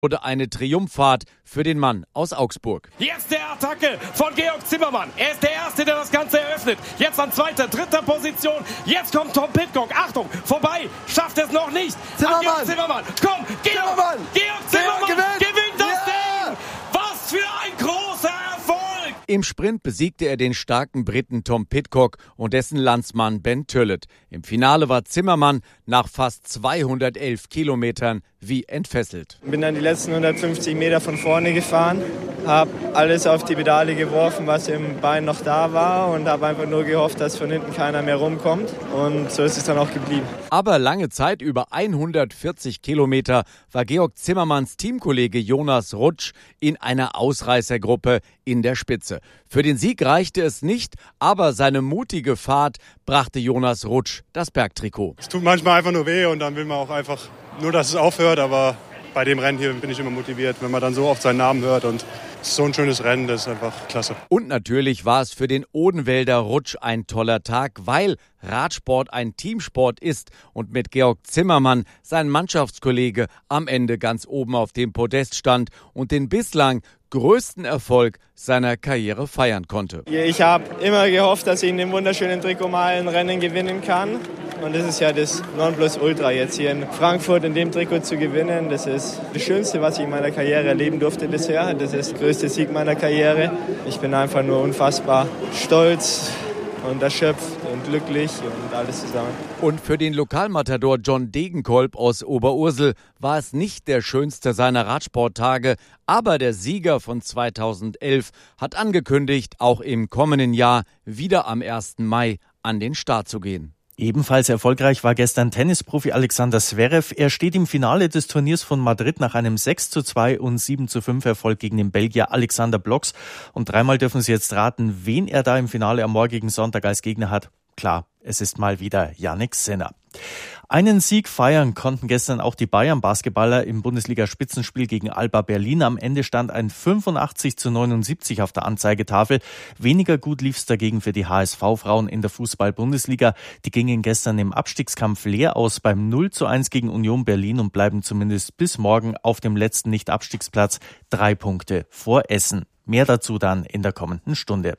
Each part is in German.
Oder eine Triumphfahrt für den Mann aus Augsburg. Jetzt der Attacke von Georg Zimmermann. Er ist der Erste, der das Ganze eröffnet. Jetzt an zweiter, dritter Position. Jetzt kommt Tom Pidcock. Achtung, vorbei. Schafft es noch nicht. Georg Zimmermann. Komm, Georg Zimmermann gewinnt das Ding. Was für ein großer Erfolg. Im Sprint besiegte er den starken Briten Tom Pidcock und dessen Landsmann Ben Tullett. Im Finale war Zimmermann nach fast 211 Kilometern wie entfesselt. Bin dann die letzten 150 Meter von vorne gefahren, habe alles auf die Pedale geworfen, was im Bein noch da war und habe einfach nur gehofft, dass von hinten keiner mehr rumkommt und so ist es dann auch geblieben. Aber lange Zeit, über 140 Kilometer, war Georg Zimmermanns Teamkollege Jonas Rutsch in einer Ausreißergruppe in der Spitze. Für den Sieg reichte es nicht, aber seine mutige Fahrt brachte Jonas Rutsch das Bergtrikot. Es tut manchmal einfach nur weh und dann will man auch einfach nur, dass es aufhört, aber bei dem Rennen hier bin ich immer motiviert, wenn man dann so oft seinen Namen hört und es ist so ein schönes Rennen, das ist einfach klasse. Und natürlich war es für den Odenwälder Rutsch ein toller Tag, weil Radsport ein Teamsport ist und mit Georg Zimmermann, sein Mannschaftskollege, am Ende ganz oben auf dem Podest stand und den bislang größten Erfolg seiner Karriere feiern konnte. Ich habe immer gehofft, dass ich in dem wunderschönen Trikot mal ein Rennen gewinnen kann. Und das ist ja das Nonplusultra jetzt hier in Frankfurt in dem Trikot zu gewinnen. Das ist das Schönste, was ich in meiner Karriere erleben durfte bisher. Das ist der größte Sieg meiner Karriere. Ich bin einfach nur unfassbar stolz und erschöpft und glücklich und alles zusammen. Und für den Lokalmatador John Degenkolb aus Oberursel war es nicht der schönste seiner Radsporttage, aber der Sieger von 2011 hat angekündigt, auch im kommenden Jahr wieder am 1. Mai an den Start zu gehen. Ebenfalls erfolgreich war gestern Tennisprofi Alexander Zverev. Er steht im Finale des Turniers von Madrid nach einem 6:2 und 7:5 Erfolg gegen den Belgier Alexander Bloks. Und dreimal dürfen Sie jetzt raten, wen er da im Finale am morgigen Sonntag als Gegner hat. Klar, es ist mal wieder Jannik Sinner. Einen Sieg feiern konnten gestern auch die Bayern-Basketballer im Bundesliga-Spitzenspiel gegen Alba Berlin. Am Ende stand ein 85:79 auf der Anzeigetafel. Weniger gut lief es dagegen für die HSV-Frauen in der Fußball-Bundesliga. Die gingen gestern im Abstiegskampf leer aus beim 0:1 gegen Union Berlin und bleiben zumindest bis morgen auf dem letzten Nicht-Abstiegsplatz 3 Punkte vor Essen. Mehr dazu dann in der kommenden Stunde.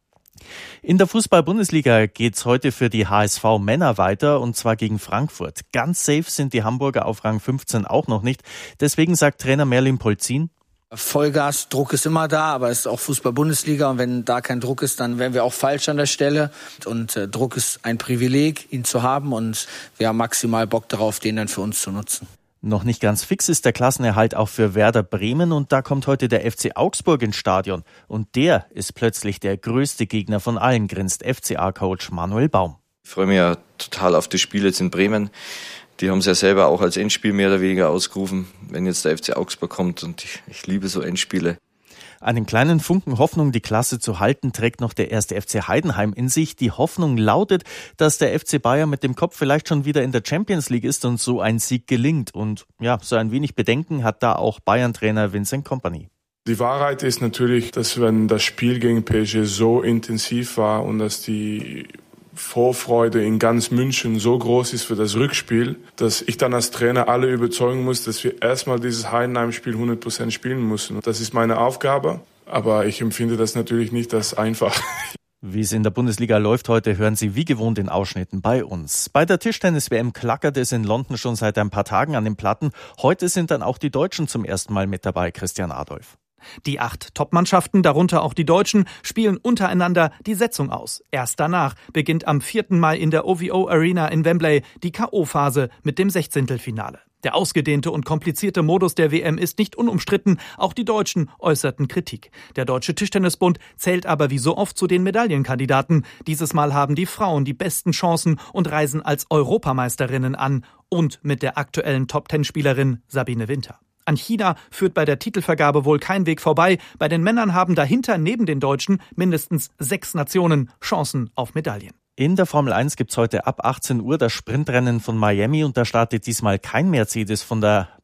In der Fußball-Bundesliga geht's heute für die HSV-Männer weiter und zwar gegen Frankfurt. Ganz safe sind die Hamburger auf Rang 15 auch noch nicht. Deswegen sagt Trainer Merlin Polzin: Vollgas, Druck ist immer da, aber es ist auch Fußball-Bundesliga und wenn da kein Druck ist, dann wären wir auch falsch an der Stelle. Und Druck ist ein Privileg, ihn zu haben und wir haben maximal Bock darauf, den dann für uns zu nutzen. Noch nicht ganz fix ist der Klassenerhalt auch für Werder Bremen und da kommt heute der FC Augsburg ins Stadion. Und der ist plötzlich der größte Gegner von allen, grinst FCA-Coach Manuel Baum. Ich freue mich ja total auf das Spiel jetzt in Bremen. Die haben es ja selber auch als Endspiel mehr oder weniger ausgerufen, wenn jetzt der FC Augsburg kommt und ich liebe so Endspiele. Einen kleinen Funken Hoffnung, die Klasse zu halten, trägt noch der 1. FC Heidenheim in sich. Die Hoffnung lautet, dass der FC Bayern mit dem Kopf vielleicht schon wieder in der Champions League ist und so ein Sieg gelingt. Und ja, so ein wenig Bedenken hat da auch Bayern-Trainer Vincent Kompany. Die Wahrheit ist natürlich, dass wenn das Spiel gegen PSG so intensiv war und dass die Vorfreude in ganz München so groß ist für das Rückspiel, dass ich dann als Trainer alle überzeugen muss, dass wir erstmal dieses Heidenheim-Spiel 100% spielen müssen. Das ist meine Aufgabe, aber ich empfinde das natürlich nicht als einfach. Wie es in der Bundesliga läuft heute, hören Sie wie gewohnt in Ausschnitten bei uns. Bei der Tischtennis-WM klackert es in London schon seit ein paar Tagen an den Platten. Heute sind dann auch die Deutschen zum ersten Mal mit dabei, Christian Adolf. Die 8 Top-Mannschaften, darunter auch die Deutschen, spielen untereinander die Setzung aus. Erst danach beginnt am 4. Mai in der OVO Arena in Wembley die K.O.-Phase mit dem 16. Der ausgedehnte und komplizierte Modus der WM ist nicht unumstritten. Auch die Deutschen äußerten Kritik. Der Deutsche Tischtennisbund zählt aber wie so oft zu den Medaillenkandidaten. Dieses Mal haben die Frauen die besten Chancen und reisen als Europameisterinnen an. Und mit der aktuellen Top-10-Spielerin Sabine Winter. An China führt bei der Titelvergabe wohl kein Weg vorbei. Bei den Männern haben dahinter neben den Deutschen mindestens 6 Nationen Chancen auf Medaillen. In der Formel 1 gibt's heute ab 18 Uhr das Sprintrennen von Miami und da startet diesmal kein Mercedes von der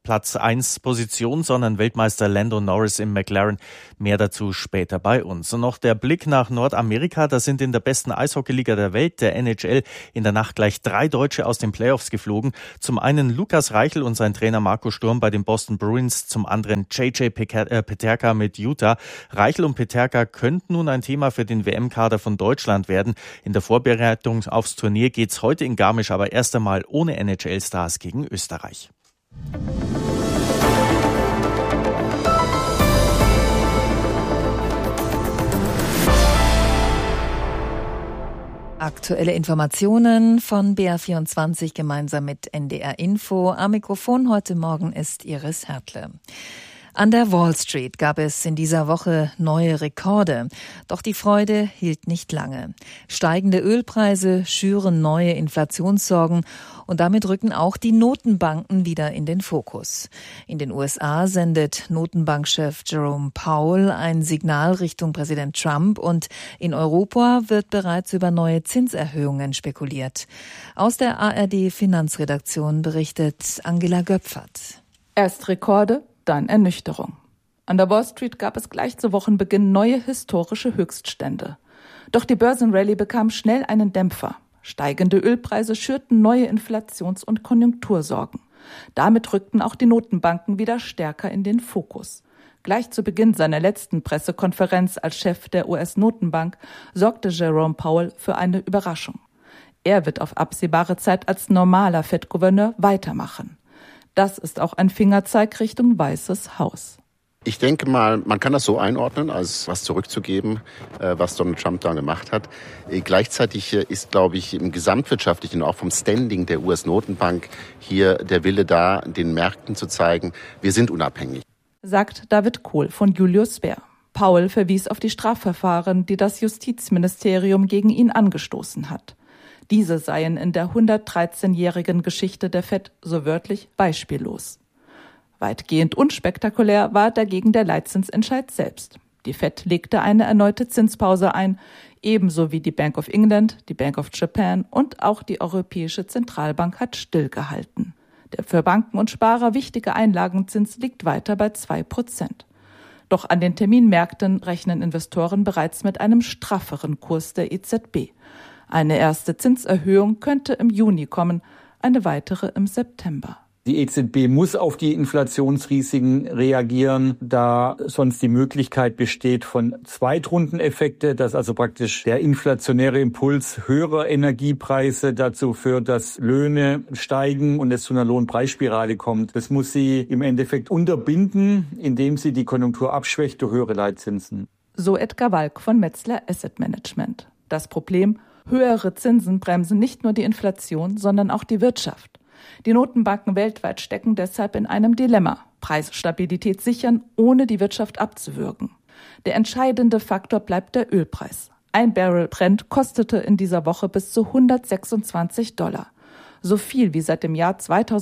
Platz-1-Position, sondern Weltmeister Lando Norris im McLaren. Mehr dazu später bei uns. Und noch der Blick nach Nordamerika. Da sind in der besten Eishockeyliga der Welt, der NHL, in der Nacht gleich 3 Deutsche aus den Playoffs geflogen. Zum einen Lukas Reichel und sein Trainer Marco Sturm bei den Boston Bruins, zum anderen JJ Peterka mit Utah. Reichel und Peterka könnten nun ein Thema für den WM-Kader von Deutschland werden. In der Vorbereitung aufs Turnier geht's heute in Garmisch aber erst einmal ohne NHL-Stars gegen Österreich. Aktuelle Informationen von BR24 gemeinsam mit NDR Info. Am Mikrofon heute Morgen ist Iris Hertle. An der Wall Street gab es in dieser Woche neue Rekorde. Doch die Freude hielt nicht lange. Steigende Ölpreise schüren neue Inflationssorgen und damit rücken auch die Notenbanken wieder in den Fokus. In den USA sendet Notenbankchef Jerome Powell ein Signal Richtung Präsident Trump und in Europa wird bereits über neue Zinserhöhungen spekuliert. Aus der ARD Finanzredaktion berichtet Angela Göpfert. Erst Rekorde, dann Ernüchterung. An der Wall Street gab es gleich zu Wochenbeginn neue historische Höchststände. Doch die Börsenrallye bekam schnell einen Dämpfer. Steigende Ölpreise schürten neue Inflations- und Konjunktursorgen. Damit rückten auch die Notenbanken wieder stärker in den Fokus. Gleich zu Beginn seiner letzten Pressekonferenz als Chef der US-Notenbank sorgte Jerome Powell für eine Überraschung. Er wird auf absehbare Zeit als normaler Fed-Gouverneur weitermachen. Das ist auch ein Fingerzeig Richtung Weißes Haus. Ich denke mal, man kann das so einordnen, als was zurückzugeben, was Donald Trump da gemacht hat. Gleichzeitig ist, glaube ich, im gesamtwirtschaftlichen, auch vom Standing der US-Notenbank hier der Wille da, den Märkten zu zeigen, wir sind unabhängig. Sagt David Kohl von Julius Baer. Powell verwies auf die Strafverfahren, die das Justizministerium gegen ihn angestoßen hat. Diese seien in der 113-jährigen Geschichte der Fed so wörtlich beispiellos. Weitgehend unspektakulär war dagegen der Leitzinsentscheid selbst. Die Fed legte eine erneute Zinspause ein, ebenso wie die Bank of England, die Bank of Japan und auch die Europäische Zentralbank hat stillgehalten. Der für Banken und Sparer wichtige Einlagenzins liegt weiter bei 2%. Doch an den Terminmärkten rechnen Investoren bereits mit einem strafferen Kurs der EZB. Eine erste Zinserhöhung könnte im Juni kommen, eine weitere im September. Die EZB muss auf die Inflationsrisiken reagieren, da sonst die Möglichkeit besteht von Zweitrundeneffekte, dass also praktisch der inflationäre Impuls höherer Energiepreise dazu führt, dass Löhne steigen und es zu einer Lohnpreisspirale kommt. Das muss sie im Endeffekt unterbinden, indem sie die Konjunktur abschwächt durch höhere Leitzinsen. So Edgar Walk von Metzler Asset Management. Das Problem: höhere Zinsen bremsen nicht nur die Inflation, sondern auch die Wirtschaft. Die Notenbanken weltweit stecken deshalb in einem Dilemma: Preisstabilität sichern, ohne die Wirtschaft abzuwürgen. Der entscheidende Faktor bleibt der Ölpreis. Ein Barrel Brent kostete in dieser Woche bis zu $126. So viel wie seit dem Jahr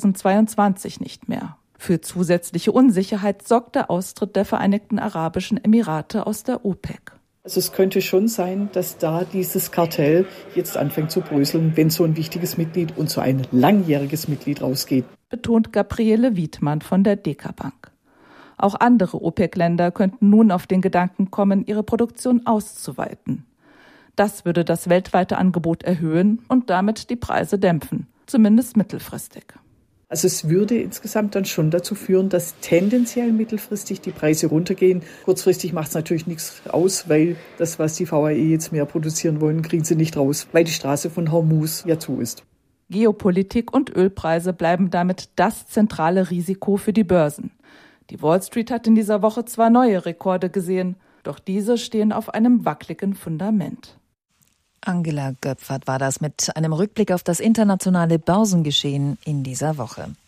2022 nicht mehr. Für zusätzliche Unsicherheit sorgt der Austritt der Vereinigten Arabischen Emirate aus der OPEC. Also es könnte schon sein, dass da dieses Kartell jetzt anfängt zu bröseln, wenn so ein wichtiges Mitglied und so ein langjähriges Mitglied rausgeht. Betont Gabriele Wiedmann von der DK Bank. Auch andere OPEC-Länder könnten nun auf den Gedanken kommen, ihre Produktion auszuweiten. Das würde das weltweite Angebot erhöhen und damit die Preise dämpfen, zumindest mittelfristig. Also es würde insgesamt dann schon dazu führen, dass tendenziell mittelfristig die Preise runtergehen. Kurzfristig macht es natürlich nichts aus, weil das, was die VAE jetzt mehr produzieren wollen, kriegen sie nicht raus, weil die Straße von Hormuz ja zu ist. Geopolitik und Ölpreise bleiben damit das zentrale Risiko für die Börsen. Die Wall Street hat in dieser Woche zwar neue Rekorde gesehen, doch diese stehen auf einem wackeligen Fundament. Angela Göpfert war das mit einem Rückblick auf das internationale Börsengeschehen in dieser Woche.